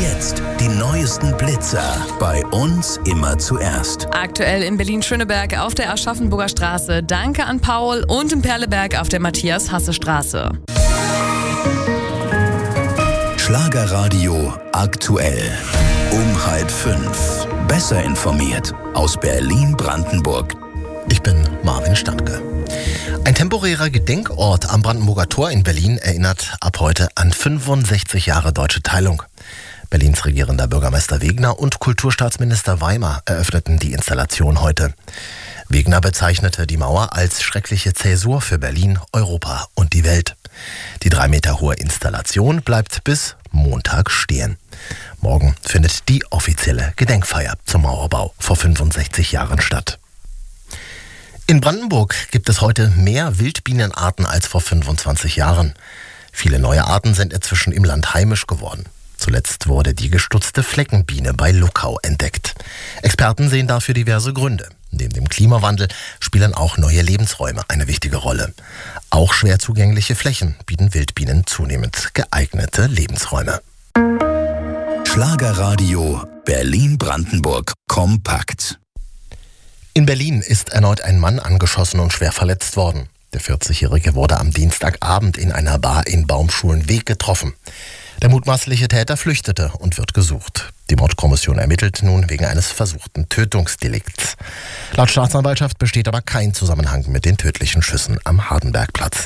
jetzt die neuesten Blitzer. Bei uns immer zuerst. Aktuell in Berlin-Schöneberg auf der Aschaffenburger Straße. Danke an Paul. Und in Perleberg auf der Matthias-Hasse-Straße. Schlagerradio aktuell. Um 4:30. Besser informiert aus Berlin-Brandenburg. Ich bin Marvin Standke. Ein temporärer Gedenkort am Brandenburger Tor in Berlin erinnert ab heute an 65 Jahre deutsche Teilung. Berlins regierender Bürgermeister Wegner und Kulturstaatsminister Weimar eröffneten die Installation heute. Wegner bezeichnete die Mauer als schreckliche Zäsur für Berlin, Europa und die Welt. Die 3 Meter hohe Installation bleibt bis Montag stehen. Morgen findet die offizielle Gedenkfeier zum Mauerbau vor 65 Jahren statt. In Brandenburg gibt es heute mehr Wildbienenarten als vor 25 Jahren. Viele neue Arten sind inzwischen im Land heimisch geworden. Zuletzt wurde die gestutzte Fleckenbiene bei Luckau entdeckt. Experten sehen dafür diverse Gründe. Neben dem Klimawandel spielen auch neue Lebensräume eine wichtige Rolle. Auch schwer zugängliche Flächen bieten Wildbienen zunehmend geeignete Lebensräume. Schlagerradio Berlin-Brandenburg kompakt. In Berlin ist erneut ein Mann angeschossen und schwer verletzt worden. Der 40-Jährige wurde am Dienstagabend in einer Bar in Baumschulenweg getroffen. Der mutmaßliche Täter flüchtete und wird gesucht. Die Mordkommission ermittelt nun wegen eines versuchten Tötungsdelikts. Laut Staatsanwaltschaft besteht aber kein Zusammenhang mit den tödlichen Schüssen am Hardenbergplatz.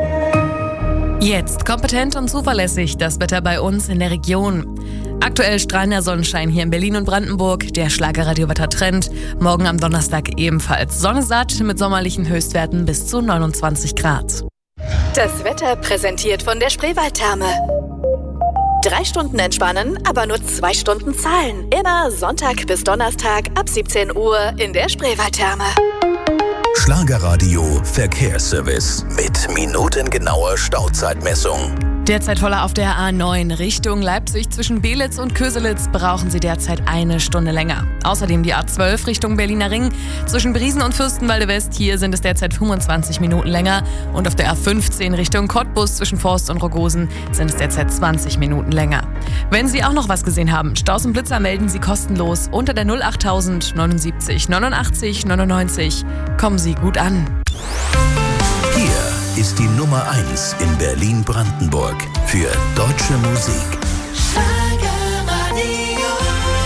Jetzt kompetent und zuverlässig das Wetter bei uns in der Region. Aktuell strahlender Sonnenschein hier in Berlin und Brandenburg, der Schlagerradio-Wetter-Trend. Morgen am Donnerstag ebenfalls Sonne satt mit sommerlichen Höchstwerten bis zu 29 Grad. Das Wetter präsentiert von der Spreewaldtherme. 3 Stunden entspannen, aber nur 2 Stunden zahlen. Immer Sonntag bis Donnerstag ab 17 Uhr in der Spreewaldtherme. Schlagerradio Verkehrsservice mit minutengenauer Stauzeitmessung. Derzeit voller auf der A9 Richtung Leipzig zwischen Belitz und Köselitz brauchen Sie derzeit 1 Stunde länger. Außerdem die A12 Richtung Berliner Ring zwischen Briesen und Fürstenwalde West. Hier sind es derzeit 25 Minuten länger. Und auf der A15 Richtung Cottbus zwischen Forst und Rogosen sind es derzeit 20 Minuten länger. Wenn Sie auch noch was gesehen haben, Staus und Blitzer melden Sie kostenlos unter der 08000 79 89 99. Kommen Sie gut an. Hier ist die Nummer 1 in Berlin-Brandenburg für deutsche Musik.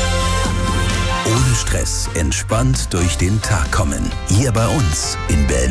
Ohne Stress, entspannt durch den Tag kommen. Hier bei uns in Berlin.